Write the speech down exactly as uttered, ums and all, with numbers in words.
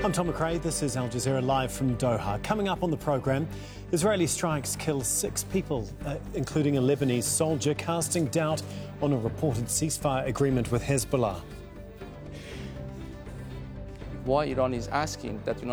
I'm Tom McRae, this is Al Jazeera live from Doha. Coming up on the programme, Israeli strikes kill six people, uh, including a Lebanese soldier, casting doubt on a reported ceasefire agreement with Hezbollah. Why Iran is asking that